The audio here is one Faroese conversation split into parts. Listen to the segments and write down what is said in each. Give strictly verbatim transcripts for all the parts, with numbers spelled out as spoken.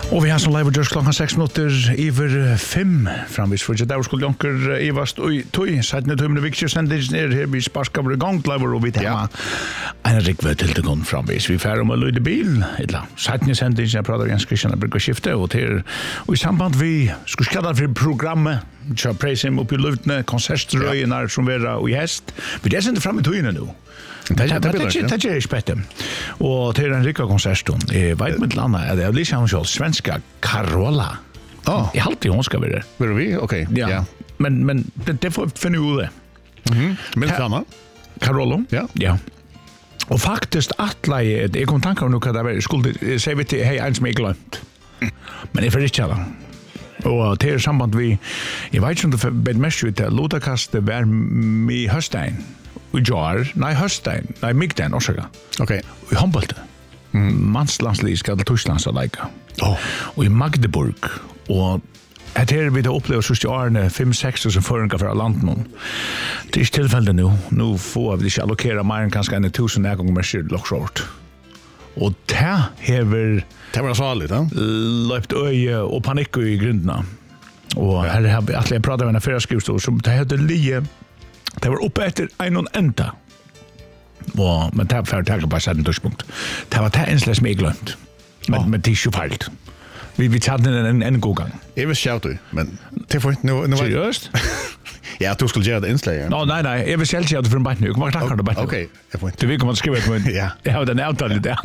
Og vi har som live just klokkan seks minutter iver fem framvis for at der skulle jonker Evast og tog sætne tømne viktig sendingen er her vi sparskar i gang live og vi tar en rikve til til grunn framvis. Vi fer om å lyde bil, etla sætne sendingen jeg prater Jens Christian Brygge skifte og til og i samband vi skulle skadda for programmet så preis him oppi luftne konsertrøyene som vera og i hest. Vi det sender fram i tøyene nå. Det er det er spette. Og til en rikka konsertstund, jeg vet med landa, er det Alicia Hansjål, svenska Carola. Oh. Jeg halte hun skal være. Vil vi? Okej. Ja. ja. Men, men det, det får finne ut det. Mhm. Men Anna? Carola? Ja. Ja. Og faktisk atle, jeg kom tanke om noe hva det var, skulle si vi til, hei, en som jeg glemt. Men jeg får ikke det. Og til samband vi, jeg vet ikke om det bed mest ut til, Lodakastet var med i høstein. I jar, nei høstein, nei migden orsaka. Okej. I Humboldt. Mm. Manslandslig skal til Tysklands leika. Oh. Og i Magdeburg. Og at her vi da opplever siste årene fem seks som føringar fra landen. Det er ikke tilfellet nå. Nå får vi ikke allokere mer enn kanskje enn tusen nærganger med skjørt lokshort. Og det hever Det var så alligt, ja? løpt øye og panikk i grundene. Og her har vi atle jeg pratet med en affærskrivstol som det heter Lie. Det var oppe etter en og enda. Og, men det var for å ta på seg en dørspunkt. Det var det enslig som jeg glemt. Men, oh. men det er ikke feilt. Vi, vi tatt den en, en god gang. Jeg vil skjøte, men det får ikke... Seriøst? Ja, du skulle gjøre det innslag. Nå, nei, nei. Jeg vil selv si at du får en beint nå. Jeg kommer til å takke det beint nå. Ok, jeg får ikke. Du vil komme til å skrive et munn. Ja. Jeg har den avtale der.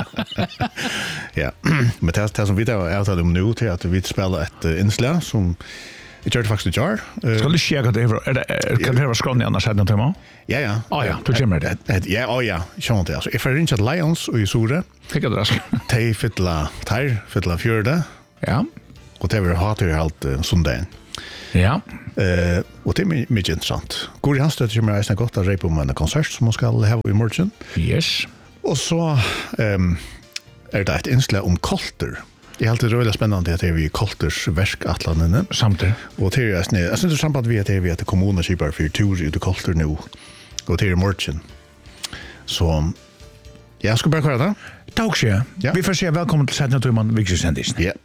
Ja. Men det, det som vi har avtale om nå, til at vi spiller et uh, innslag som... Jeg gjør det faktisk i jar. Skal du sjekke at det er... Er det kan det være skrånlig annars her den tema? Ja, ja. Å ja, du kommer det. Ja, å ja. Skjønner det. Altså, jeg får ringe til Lions og i Sore. Fikk jeg det rask. De fytla teir, fytla fjørde. Ja. Og det vil ha til alt uh, sundagen. Ja. Uh, og det er my- mye interessant. Guri Hanstøt kommer jeg godt å reipe om en konsert som hun skal ha i morgen. Yes. Og så um, er det et innslag om kolter. Jeg har alltid røylig spennende at vi kolters verkatlandene. Samtidig. Og til jeg snitt, jeg synes det er samband vi at vi at kommunen kjøper for tur ut i kolter nå. Og til i morgen. Så, jeg skal bare kvare det. Takk skje. Ja. Vi får se velkommen til Sætna Tøyman Viksesendisen. Ja.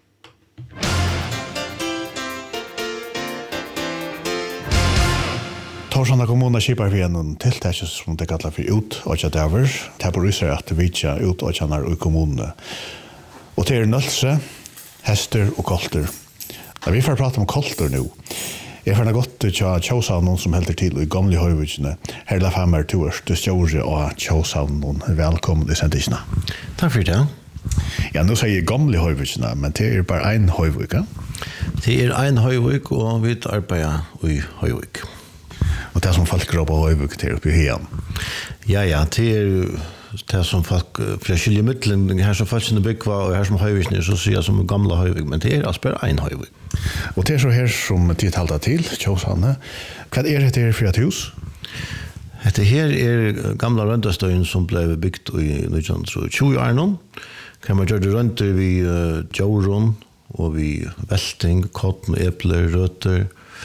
Torsanda kommuna kjipar vi en tiltak som det kallar for ut og ikke dæver. Det er på ryser at vi ikke ut og ikke i kommunene. Og det er nølse, hester og kolter. Da vi får prate om kolter nå. Jeg får godt til Tjåsavn som helder til i gamle høyvudsene. Her la femmer to års til Stjåre og Tjåsavn. Velkommen i sendisene. Takk for det. Ja, nå sier jeg gamle høyvudsene, men det er bare en høyvud, ja? Det er en høyvud, og vi arbeider i høyvud. Og det som folk råper høyvud til oppe i hjem? Ja, ja, det er det som folk fra skilje middelen, her som folk sinne bygva, og her som høyvud, så sier jeg som gamle høyvud, men det er altså bare en høyvud. Og det er så her som tid halda til, Tjåsane. Hva er det her for et hus? Dette her er gamla røntastøyen som ble bygd i nitton tjue-årene. Kan man gjøre det rundt vi uh, Djauron, og vi velting, kotten, epler, røtter,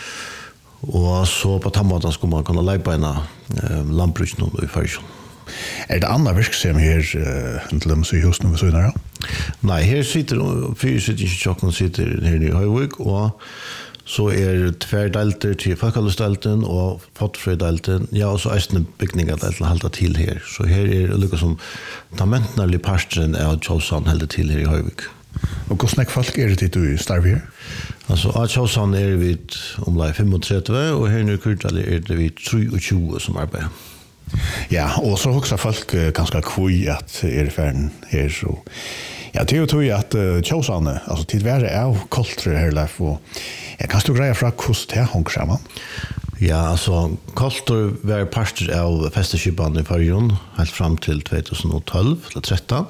og så på tammaten skulle man kunne leibeina uh, landbruken i Førsjøen. Er det andre virksomhet her uh, til dem i husen ved Søyner? Nei, her sitter fyra sitter ikke tjokken sitter her i Høyvøk, og så er tverdalter til Falkalestalten og Fotfrøydalten, ja, og så er bygningadalten halda til her. Så her er det lukka som tamentnarlig parstren av Tjåsand halda til her i Høyvøk. Og hvordan folk er det du starver her? Altså, av Tjåsand er vi omlag trettien, og her i Kurtali er det vi tjuetre som arbeider. Ja, og så hoksa folk uh, ganske kvui at er ferden her, så... Ja, det er jo tog at uh, Tjåsane, altså til være av koltre her, Leif, og ja, kan du greie fra hvordan det hong sammen? Ja, altså, kolter var parster av festeskipene i Førjøen, helt fram til tjue tolv eller tretton.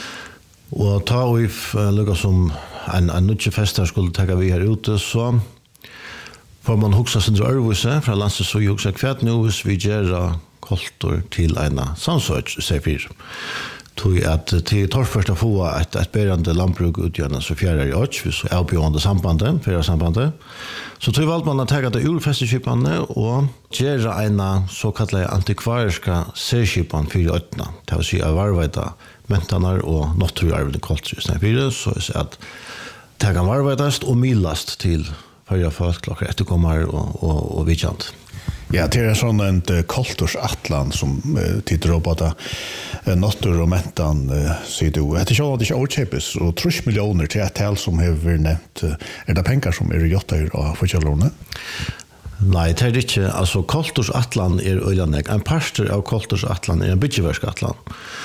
Og ta vi uh, lukka som en, en nødje fester skulle taka vi her ute, så får man hoksa sindre Ørvuse fra landet, så hoksa kvært nå hvis vi gjør kolter til en samsøk, sier fyr. tog att till torrförsta få ett ett berande lantbruk utgörande så fjärde i åt så är beyond sambandet för sambandet så tog valt man att ta det ur fästeskipanne och göra en så kallad antikvariska särskipan för öttna det vill säga varveta mentanar och naturarven kultur för så är att ta kan varvetast och millast till förra folk klockar efterkommar och och och vidjant. Ja, det är sån en kultursatlan som uh, tittar på att uh, natur och mentan uh, ser du. Det är så att det är åtchepes och tre miljoner till ett tal som har nämnt. Uh, är det pengar som är gjorda av förkällorna? Nej, det är inte. Alltså kultursatlan är öljande. En parster av kultursatlan är en byggverkatlan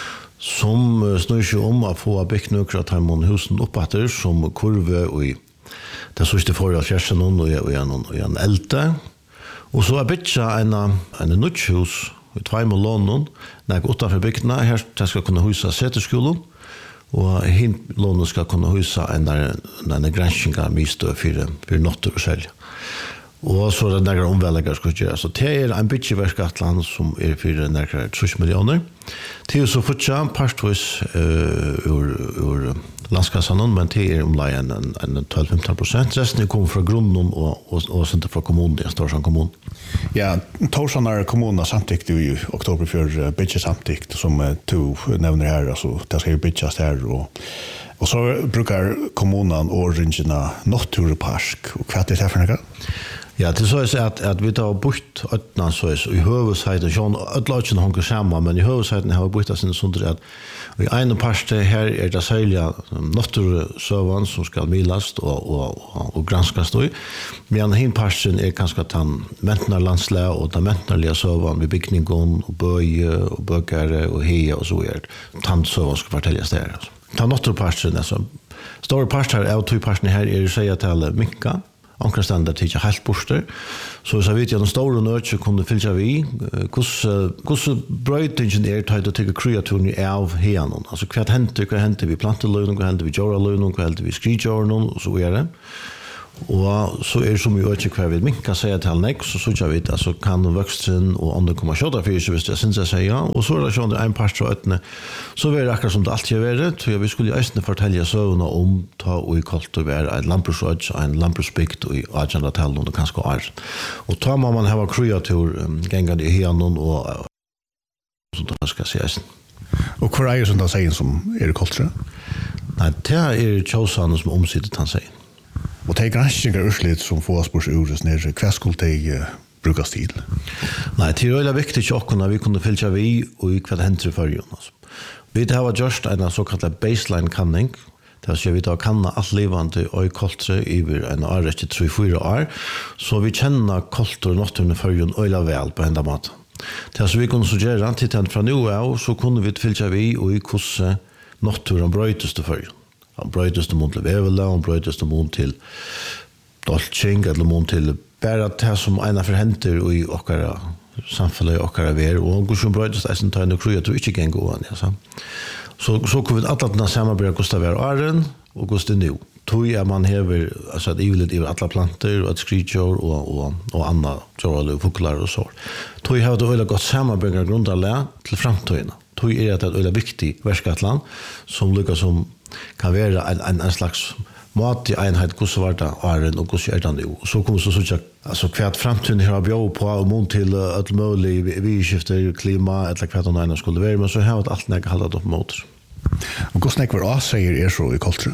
som uh, snur sig om att få byggt några av husen uppåt som kurve och i det sista förra fjärsen och i en, en älte. Och så är bitcha en en nutchhus i två miljoner när jag utanför byggarna här det ska kunna husa säterskolan och hin lånen ska kunna husa en där en granskningar miste för för natur och sälj. Och så det där omvägar ska göra så det är en bitcha verkatland som är för nära tre miljoner. Till så fortsatt pastos eh ur ur landskassan men det är om en en tolv till femton procent resten kommer från grunden och och och sen från kommunen i Storsjön kommun. Ja, Torsjön kommun har samtyckt i oktober för budget samtyckt som du nämner här alltså det ska ju budgetas här och och så brukar kommunen orangena naturpark och vad det är för något. Ja, det så är att att vi tar bort öttna så är i huvudsätet Jean Atlachen hon samma men i huvudsätet har bort sin sånt att i en part här är det sälja natursövan som ska milas och och och granskas då. Men hin parten är kanske att han mentnar landslä och ta mentnarliga sövan vid byggningen och böje och bökare och he och så är tantsövan ska fortäljas där alltså. Ta naturparten alltså. Stora parter av två parter här är det säga till mycket Ankra standard till helt borster. Så så vet jag den stora nödje kunde fylla vi. Kus kus bright engineer title till kreaturen av heanon. Alltså kvart hänt vad hänt vi plantelönen vad hänt vi joralönen vad hänt vi skrijornon och så är det. Och så är det som ju inte kvar vid minka säga till next så så jag vet alltså kan vuxen och andra komma köra för så visst jag syns jag säga och så är det schon en par trötne så är det akkurat som det alltid har varit så vi skulle ju ästna fortälja såna om ta och i kallt och vara ett lamprsåg en lamprsbikt och agenda tal och kanske är och tar man ha kreatur gängande i heanon och så då ska sägas. Och kvar är sånt där säger som är det kallt. Nej, det är Chosan som omsitter han säger. Och det är granskningar urslit som får oss bors ures nere. Hva skulle det uh, brukas til? Nei, det er veldig viktig til åkken at vi kunne fylle vi og i hva det henter i førjen. Altså. Vi har gjort en såkalt baseline-kanning. Det vil si vi har kannet alt livende og i koltre i en år etter tre fyra år. Så vi kjenner koltre og naturen i førjen øyla vel på enda mat. Det er så vi kunne suggerere til den fra nå av, så kunne vi fylle vi og i hvordan naturen brøytes til førjen. Han brøytes det mot til vevela, han brøytes det mot til dolching, eller mot til bare det som ena forhenter i okkara samfunnet i okkara ver, og hvordan brøytes det som tar en kreatur ikke kan gå an. Ja, så så, så kunne vi alle denne samarbeide hvordan det var åren, og hvordan det nå. Tog er man hever, altså at ivelet i alle planter, og et skrikjør, og, og, og andre jordal og fuklar og så. Tog har det øyla godt samarbeide grunderlig til fremtøyene. Tog er det et øyla viktig verskatland, som lykkes som kan være en, en, en slags mat i enhet, hvordan var det åren, og hvordan er det nå. Så kommer så sånn altså hvert fremtiden har bjør på, og mån til et mulig vidskifter, klima, eller hvert annet skulle være, men så har det alt ikke haldet opp mot. Og hvordan er det sier er så i kultur?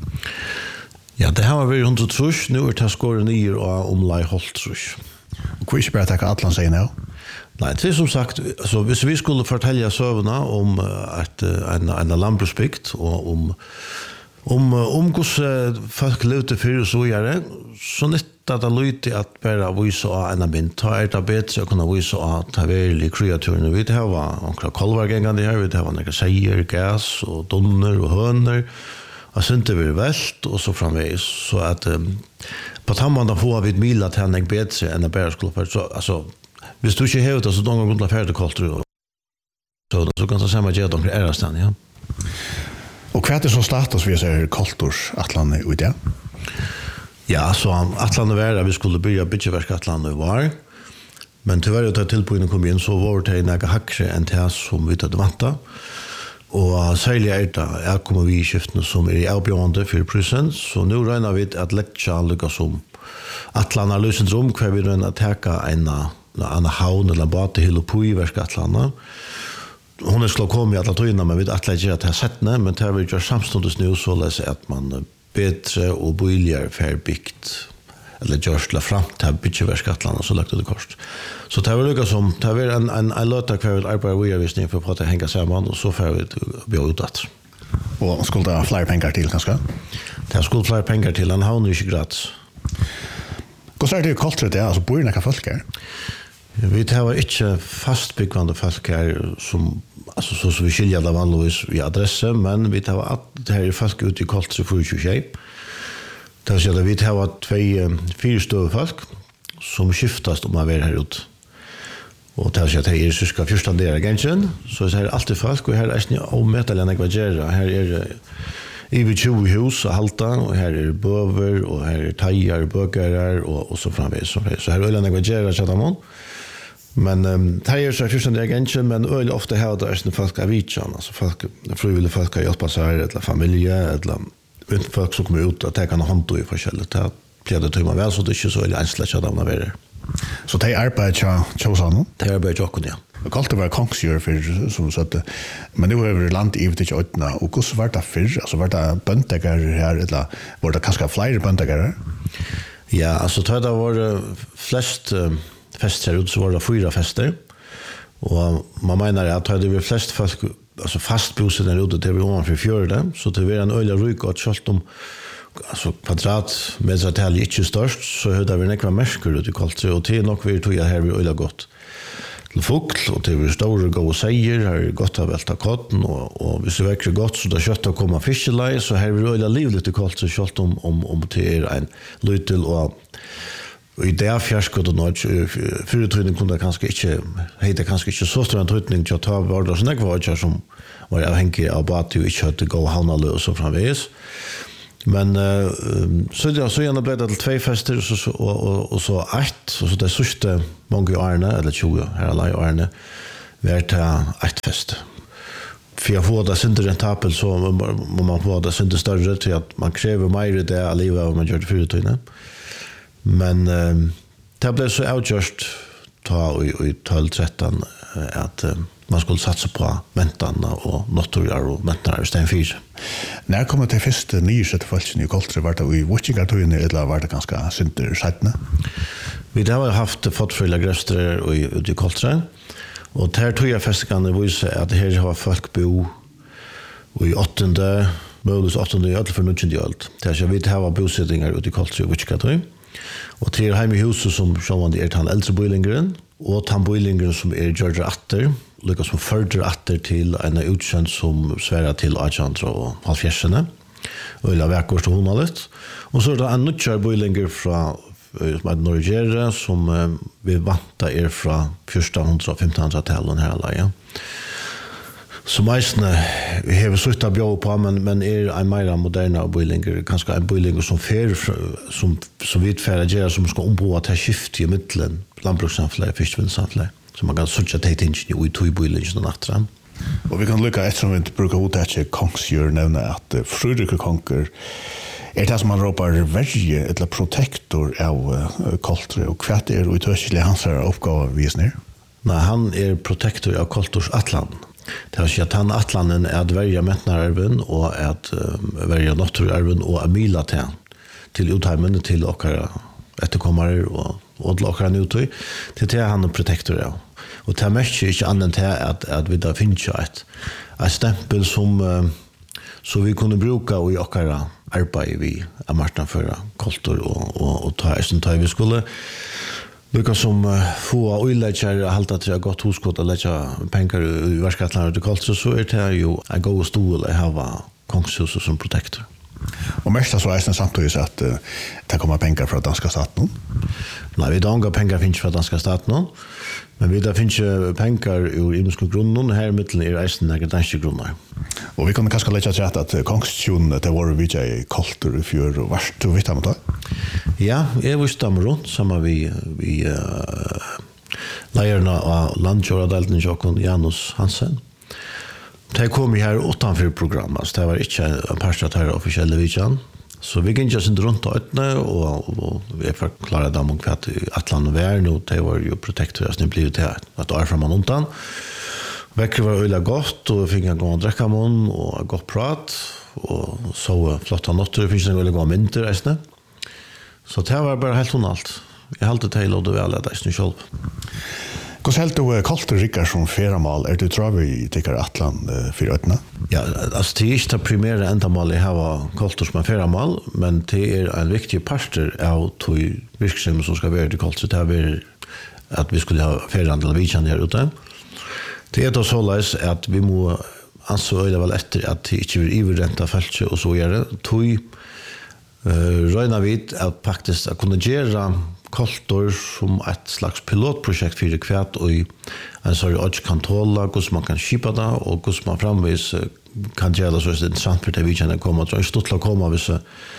Ja, det har vært hundre trus, nå er det skåret nye og omlai holdt trus. Og hva er ikke bare at alle han sier nå? Nei, det er som sagt, altså, hvis vi skulle fortelle søvnene om at en, en landbruksbygd og om om om hvordan folk levde før og så gjør det, så nytter det lite at bare vise av en mynd. Ta er det bedre å kunne vise av ta veldig kreaturene. Vi har noen kolvergengene her, vi har noen seier, gas og donner og høner. Og så inte vi vält och så framvägs så att um, på tamman får vi ett mila tändning bättre än att bara skulle för så alltså hvis du inte har det så då går det färdigt kallt så så kan det samma ge dem är stan ja. Och vad är så status vi säger kulturs Atlanten ut det? Ja, så Atlanten var där vi skulle börja byggverk Atlanten var. Men tyvärr att tillpåen kom in så var det några hackre än det som vi hade väntat. Og særlig er det, jeg kommer vi i skiftene som er i avbjørende for prisen, så nå regner vi at lekkja lykkes som Atlanna løsent rom, hver vi regner å teka en en havn eller en bate hele på i verska Atlanna. Hon er skulle komme i alla tøyna, men vi vet at det er settene, men det er vi gjør samståndes nå så løser at man bedre og boligere færbikt eller gjørs til fram til bytjeverskattlande, så lagt det kort. Så det var lukket som, det var en, en, en løte hver vi arbeider vi avvisning for å henge sammen, og så får vi bjør utdatt. Og skulle det ha flere penger til, kanskje? Det har skulle flere penger til, han havner ikke gratis. Hvordan er det kulturet det, altså bor det noen folk her? Vi har ikke fastbyggvande folk her, som, altså så som vi skiljer det vanligvis i adresse, men vi har at det her er folk ute i kulturet for tjue. Det vil si at vi har två fyra støve folk som skiftast om å være her ute. Og det vil si at det er syska fyrstan der gengen, så det er alltid folk, og her er ikke omøtelig enn jeg gjør. Her er over tjue hus og halta, og her er bøver, og her er teier, bøkerer, og, og så framvis. Så her er øyne jeg gjør, kjattamon. Men um, teier så er fyrstan der gengen, men øyne ofte her det er folk av vitjan, altså folk, frivillige folk har hjelpa seg, eller familie, eller folk som kommer ut og tar en hånd i forskjellig. Det blir det tøyma vel, så det er ikke så veldig enslig at de er. Så det er arbeid til Tjåsan? Det er arbeid til åkken, ja. Det kan alltid være kongsgjør for, som du sa, men nå er vi land i til åttene, og hvordan var det før? Altså, var det bøndegar her, eller var det kanskje flere bøndegar her? Ja, altså, da det var flest uh, fester her ute, så var det fyra fester, og man mener at det var flest folk alltså fast bosen där ute till vi ovanför fjörde, så det var en öliga ryk och kört om alltså kvadratmeter till inte störst, så hade vi nekva märker ut i kallt, och till nog vi tog jag här vi öliga gott till fågel, och till vi stora gå säger har gott av välta kotten, och, och hvis det verkar gott så då kött att komma fiskelaj, så här vi öliga livligt i kallt, så kört om, om, om till en lytel och Og i det fjärskot og nåt, fyrirtøyning kunne kanskje ikke, heite kanskje ikke så stor en tøytning til å ta var det sånne kvartjer som var avhengig av bati og ikke hadde gå havnalø og så framvis. Men uh, så, ja, så gjerne ble det til tvei fester og så, og, og, og så ett, og så det sørste mange årene, eller tjue her alle årene, var til ett fest. For jeg får det synder rentabel, så må man få det synder større til at man krever mer i det av livet av man gjør det fyrirtøyning. Men eh, det blev så avgjørst ta i tolv tretton at eh, man skulle satsa på mentarna og nottorier og mentarna i stein fire. Når kom det til første nyesette folkene i Koltre, var det i Votjingartøyene, eller var det ganske synder settene? Vi har haft fotfylla grøstere ute i Koltre, og der tog jeg festegane viser at her har folk bo i åttende, muligvis åttende i alt for nødvendig alt. Det er vi har bosettinger ute i Koltre og Votjingartøy. Og til heim i huset som sjåvand er den eldre boilingeren, og den boilingeren som er George Atter, lykkes som førder Atter til en utkjent som sverger til Ajandra og halvfjersene, og la vekkårst og hona litt. Og så er det en nødkjær boilinger fra som er Norge, som vi vant er fra fjortenhundre- og femtenhundre-tallet her alle, ja. Så meisene, vi har slutt av bjør på, men, men er en mer moderne boilinger, kanskje en boilinger som fer, som, som vi fer gjør, som skal ombo at det er skift i midtelen, landbrukssamfunnet, fiskevindsamfunnet, så man kan sørge at det er ikke i tog boilingen og natteren. Og vi kan lykke etter som vi bruker hodet til kongsgjør, nevne at frøyrykke konger er det som man råper verge, eller protektor av uh, Koltre, og hva er det i tøyselig hans oppgavevisning? Nei, han er protektor av Koltors Atlan. Det vil si at han Atlanen er at verja mentnararven og at um, verja notturarven og amila til han, til utheimen, til okkara etterkommere og, og til okkara nytøy, til det han er protektor av. Og det er mest ikke annet til at, at vi da finner et, et stempel som, uh, som vi kunne bruke i okkara arbeid vi er marknadsføra Koltor og, og, og ta eisen ta vi skulle Lukka som uh, få øyleggjer halta til et godt huskott og leggja penger i verskatlandet til Koltre, så er det jo en god stol å hava kongshuset som protektor. Og mest så er det samtidig at uh, det kommer penger fra danska staten? Nei, vi dangar penger finnes fra danska staten, men vi da finnes penger i imenske grunnen, og her i middelen er eisen nægge danske grunner. Og vi kan kanskje lette til at kongstjonen det var vi i Kolter i fjør, og hva du vet om det? Ja, jeg visste om rundt, sammen vi, vi uh, leierne av landjordadelten Jokon Janus Hansen. Det kom ju här utanför programmet, så det var inte en parst att höra officiella vidjan. Så vi gick inte runt och öppna och, och vi förklarade dem om kvart i Atlant och Värn och det var ju protektorer som blev till att år framan undan. Väcker var öliga gott och fick en gång att dricka mun och gott prat och så flotta notter, det finns en väldigt god mynter resten. Så det var bara helt tonalt. Jag hade till och det väl att jag själv. Hur helt du kallt Rickard som feramal är du tror vi tycker Atlant för öppna? Ja, alltså det är inte primära ändamål jag har kallt som feramal, men det är en viktig parter av två virksomheter som ska vara till kallt så det är att vi skulle ha ferandel vidkända här ute. Det är då så att vi må anså det väl efter att det inte blir iverränta fältse och så göra. Tog uh, röjna vid att faktiskt att kunna göra koltor som ett slags pilotprojekt för kvart och en sorg att kan tåla, hur man kan skipa det och hur man framvis kan göra det så att det är intressant för det vi känner komma. Det är stort att komma hvis,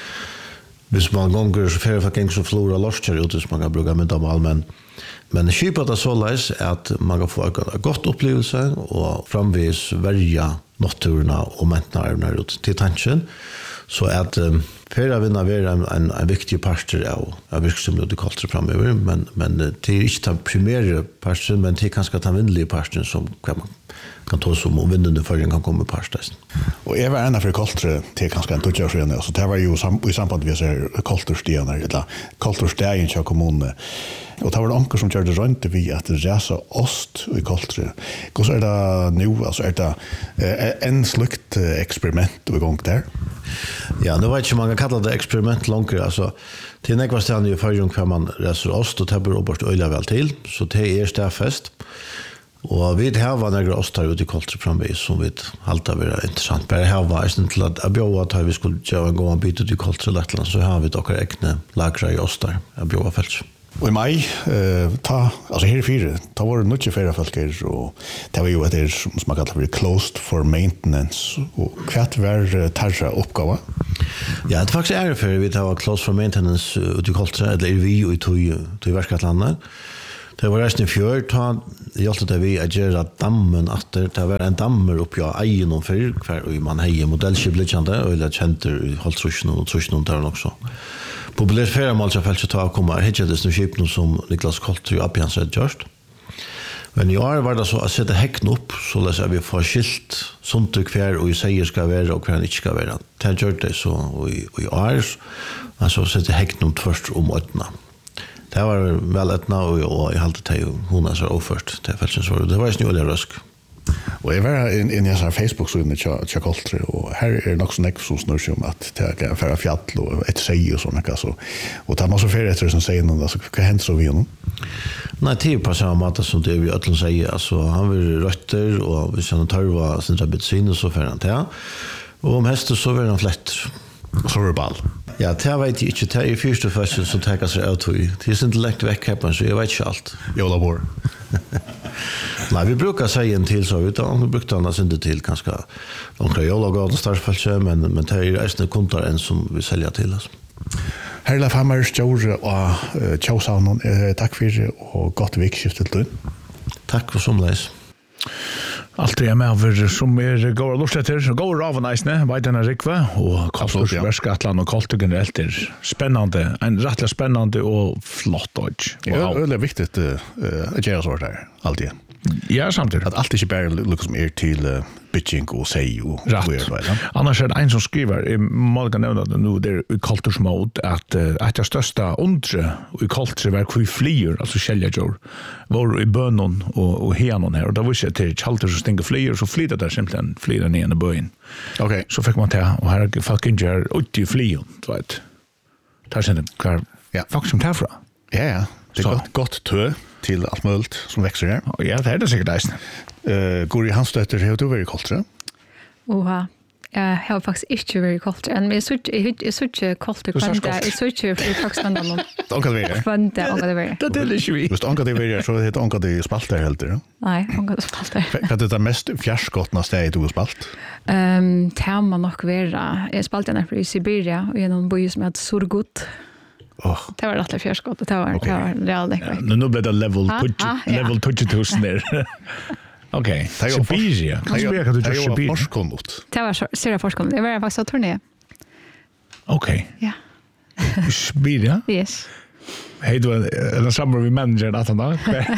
hvis man gånger så färre för att så förlora lorskar ute som man kan bruka med dem allmän. Men skipa det så läs att man kan få en gott upplevelse och framvis välja naturerna och mättnaderna ut till tanken. Så att um, för att vinna en, en, en viktig parter av, av virksomhet och kultur framöver, men, men det är inte den primära parten, men det är kanske den vinnliga parten som kan, kan ta som om vinnande förrän kan komma parten. Och jag var ena för kultur till kanske en tuttar sedan, så det var ju sam, i samband med så kulturstenar eller kulturstegen i kommunen. Och det var det anker som gör det runt vi att resa ost i kultur. Hur så är det nu, alltså är det eh, en slukt experiment i gång där? Ja, nu vet jag man kan kalla det experiment långt, alltså till nekva ställen i förrjung kan man reser ost och det blir Robert öliga väl till, så det är stäfest. Och vi har några ostar ute i kultur framvis som vi halta vara intressant. Bara här var det till att jag bjöd att vi skulle göra en gång en bit ut i kultur Lettland så har vi dock egna lagra i ostar. Jag bjöd fälts. Och i maj, eh, ta, alltså här i fyra, ta var det mycket färre folk och det var ju att det är som man kallar för closed for maintenance. Och kvart var tarra uppgåva? Ja, det faktiskt är det för vi tar closed for maintenance ute i kultur, eller är vi ju i tog verkatlandet. Det var resten i fjör, ta hjälpte det vi att göra dammen att det var en dammer upp jag egen och för kvar och man hejer modellskiblitjande eller känter i halstrushen och trushen där också. Populärt färmål så fällt så ta komma hedge det snöskip som Niklas Koltry upp igen så just. Men i år var det så att sätta häcken upp så läser vi får skilt som du kvar och i säger ska vara och kvar inte ska vara. Det gör det så och i, och i år alltså sätta häcken upp först om öppna. Det var väl etna och, och jag hade det hon är så oförst till fältsensvar. Det var ju snölig rösk. Och jag var in, in i en Facebook-syn i Tjakoltry och här är det också nekv som snurr sig om att det kan färra fjall och ett säg och sådana. Så. Och tar man så färre efter som säger någon, så vad händer så vid honom? Nej, det är på samma mat som det vi ötlen säger. Alltså, han vill rötter och hvis han tarva sin rabitsin och så färre han till. Och om hästet så vill han flätter. Och så var det ball. Ja, det vet jag inte. Det är första fästen som täcker sig ut. Det är inte lätt väck här, så jag vet inte allt. Jola bor. Nej, vi brukar säga en till så utan vi brukar annars inte till kanske några jola och startfältse, men men det är resten kontor en som vi säljer till oss. Herla Hammar Store och Tjausanon, tack för och gott vikskifte till. Tack och somleis. Allt det är med över som är går lustetter, går av och nice, vet den rikva och Kulturverskatland och kultur generellt är spännande, en rättligt spännande och flott dodge. Ja, det är viktigt att göra så där alltid. Ja, samtidigt. Att allt inte bara liksom är till uh, bitching och säg och rätt. Annars är det en som skriver, i många nämna det nu, det är i kultursmåd, att uh, att det största undre i kulturverk vi flyr, alltså käljarjor, var i bönon och, och henon här. Och då visste jag till Chalter som stänger flyr, så flyr det där simpelthen flyr ner i böjen. Okej. Okay. Så fick man till, och här är folk inte är ute i flyr, du vet. Tar sen kvar, ja, folk som tar fra. Ja, ja. Det är gott, gott tö till allt möjligt som växer här. Ja, det är det säkert nästan. Uh, Guri Hansdötter, har du varit kultur? Oha, jag har faktiskt inte varit kultur. Men jag är inte kultur kvant. Jag är inte faktiskt kvant någon. Onka det var. Kvant, onka det var. Det är det ju. Just onka det var så heter onka det spalter helt det. Nej, onka det spalter. Vad är det mest fjärskottna stället du har spalt? Ehm, tar man nog vara. Jag spaltade när i Siberia och i någon by som heter Surgut. Oh. Det var rätt fjärskott. Det var, okay. Det var realt. Ja, nu blev det level level tjugo tusen där. Okej. Siberia. Kan du spela kan du Det just var Siberia? forskonnot. Det var Sera forskning. Det var faktiskt en turné. Okej. Ja. Siberia? Yes. Hej då, eller samma vi manager att han då.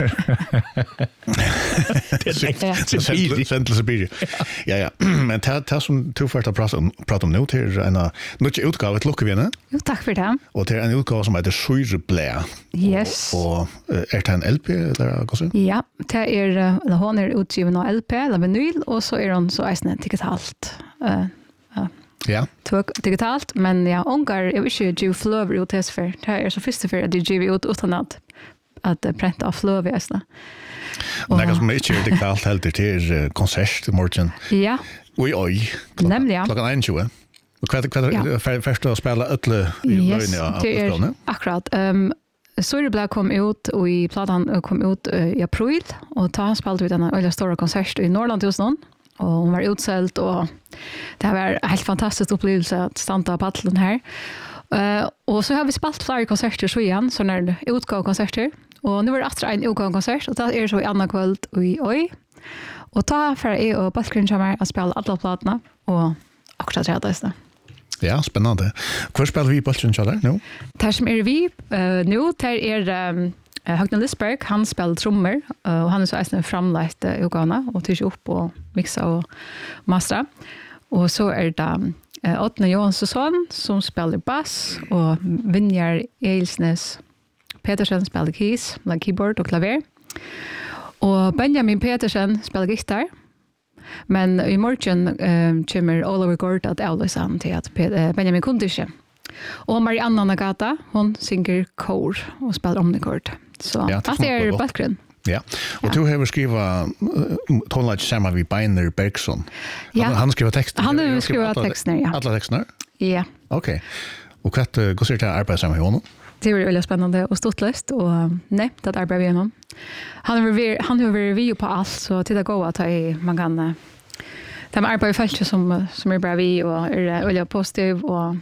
Siberia. Central Siberia. Ja, ja. Men det det som du först har pratat om pratat om nu till en nytt utgåva ett lockar vi nu. Jo, tack för det. Och det är en utgåva som heter Syreblä. Yes. Och är det en L P eller vad så? Ja, det är eller hon är utgiven av L P eller vinyl och så är hon så är digitalt. Eh Ja. Tog digitalt, men ja, ongar är inte ju flöver ut det för. Det är så första för att det ger ut utan att att pränta av flöver äsna. Och det som inte är digitalt helt till konsert i morgon. Ja. Oj oj. Nämligen. Klockan tjugo. Och vad vad först att spela ötle i Yes, lögn av det är akkurat. Ehm Syreblä kom ut och i plattan kom ut i april och ta spelade vi den väldigt stora konsert i Norrland hos någon. Och hon var utsålt och det var en helt fantastisk upplevelse att stanna på pallen här. Uh, och så har vi spelat flera konserter så igen, så när utgåvkonserter. Och nu var det efter en utgåvkonsert och det är så i andra kväll i oj. Och ta för är och Balkrin kommer att spela alla plattorna och också att rädda det. Ja, spännande. Hur spelar vi Balkrin där nu? Det som är vi uh, nu, det är um, Högna Lisberg, han spelar trummor uh, och han är så ästen framlagt uh, utgåvorna och tycker upp och mixa och mastra. Och så är det uh, Åtne Johansson som spelar bass och Vinjar Eilsnes Petersen spelar keys, keyboard och klaver. Och Benjamin Petersen spelar gitarr. Men i morgon uh, kommer Oliver Gord att avlösa han till att uh, Benjamin kunde inte. Och Marianna Nagata, hon synger kor och spelar omnikord. Så ja, allt är bakgrund. Ja. Och du har skrivit uh, tonlag samman vid Beiner Bergson. Ja. Han, han skriver texter. Han har skrivit texter, ja. Alla texterna? Ja. Okej. Och vad går det till att arbeta samman med honom? Det är väldigt spännande och stort lust och nej, det arbetar vi igenom. Han har han har varit vi på allt så till det går att ta i man kan de arbetar ju fältet som som är bra vi och är väldigt positiv och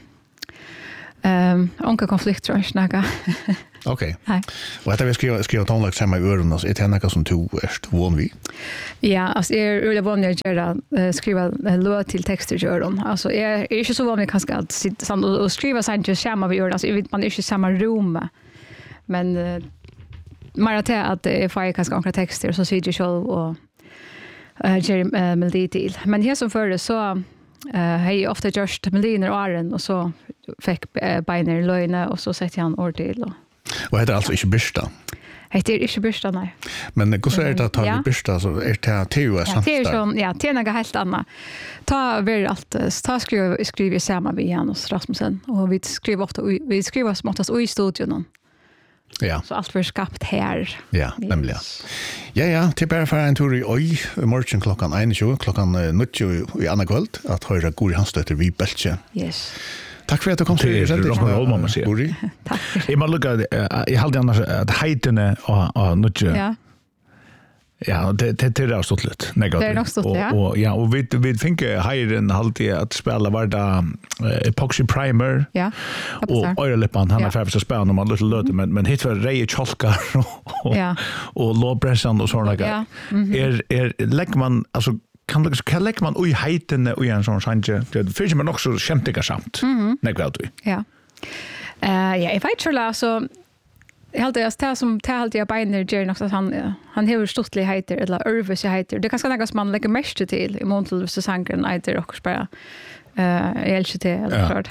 ehm um, onka konflikt tror jag snacka. Okej. Och att vi skriver skriver tonlag samma i öronen så är det något som du är van vid. Ja, alltså är väldigt van att göra skriva låt till texter i öron. Alltså är är inte så vanligt kanske att sitta och skriva sen just samma vi gör alltså man är inte i samma rum. Men mer till att det är för kanske andra texter så sitter jag själv och eh ger melodi till. Men här som förr så eh hej ofta just melodiner och åren och så fick Beiner lögna och så sätter han ord till och och heter alltså inte Byrsta. Heter inte Byrsta nej. Men hur så är det att ta ja. Byrsta så är det T O S ja, det är som ja, det är något helt annat. Ta väl allt ta skriva skriva samma med Janus Rasmussen och vi skriver ofta vi skriver som oftast i studion. Ja. Så allt för skapt här. Ja, nämligen. Ja, ja, till bara för en tur i oj, morgon klockan tjugo, klockan nio i andra kväll att höra Guri Hansdotter vid Beltje. Yes. Tack för att du kom till det. Guri. Tack. Jag man lukar jag hade annars att hejtene och och nutje. Ja. Ja, det det det är stort lätt. Nej, det är nog stort, ja. Och ja, och vi vi tänker hejren alltid att spela varda epoxy primer. Ja. Och oilleppan han har färgat att spela om man lite löt men men hit för rej chalkar och ja. och låbräsan och såna där. Ja. Mm-hmm. Är är lägger man alltså kan det kan lägger man oj hejten och en sån sanje. Det finns man också skämtiga samt. Mhm. Nej, vet du. Ja. Eh ja, jag vet inte så helt det är som det helt jag Beiner ger också att han han har stortligheter eller örvigheter. Det kan ska något man lägger mest till i mån så sankren heter också bara eh L C T eller klart.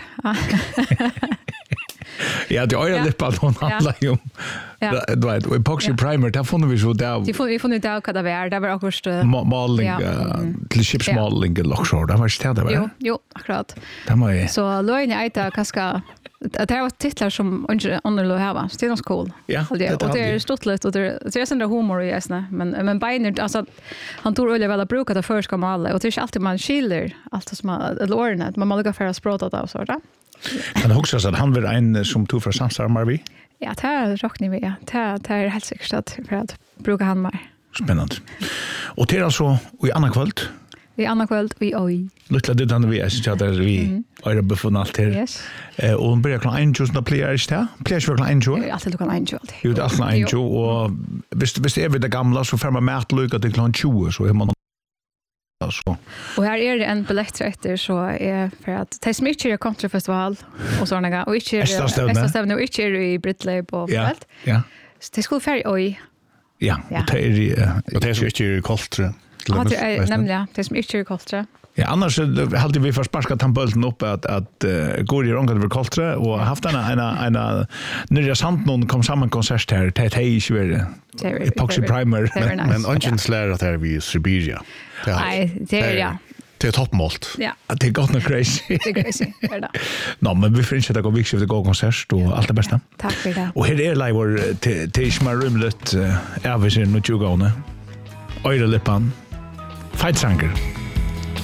Ja, det är ju lite på hon handlar ju om. Ja. Du vet, epoxy primer, där får vi så där. Vi får vi får nu där vad det är. Det var också målning till chipsmålning eller också. Det var inte det var. Jo, jo, akkurat. Det var ju. Så lögn är det kanske att det var titlar som under under lo här va. Det är nog cool. Ja. Och det är stort lite och det är sån där humor i äsna, men men Beiner alltså han tror väl väl att bruka det förska med alla och det är inte alltid man skiljer allt som att lårna man måste för att språta det så där. Men också så att han vill en som tog för samsarmar vi. Ja, det är rockning vi. Det det är helt säkert att för att bruka han mer. Spännande. Och det är alltså i andra kväll. Vi Anna kväll vi oj. Lutla det han vi är så där vi är befunnit allt här. Yes. Eh och hon börjar klockan en tjugo så plejer inte det. Plejer klockan en tjugo. Ja, alltid klockan en tjugo. Jo, det är alltid en tjugo och visst visst är vi det gamla så får man mätluka till klockan tjugo så är man så. Och här är det en biljetträtter så är för att det som inte är kontrafestival och sådana och inte är Östastävne och inte är i Brittley på fält. Ja. Så det skulle färg oj. Ja, och det är Och det är så inte i Koltre. Ja, det är nämligen det som inte är Koltre. Ja, annars hade vi för sparkat han bulten upp att att uh, går i rångat över Koltre och haft en en en nyrja samt någon kom samman konsert här till Tej Sverige. Epoxy primer men men ungen slär att här vi i Siberia. Nej, det är ja. Det är toppmålt. Ja. Det är gott och crazy. Det är crazy. Är det. No, men vi finns att gå viktigt att gå konsert och allt det bästa. Tack för det. Och här är live till till små rumlet är vi sen nu tjugo gånger. Öra lippan. Fight Sanger.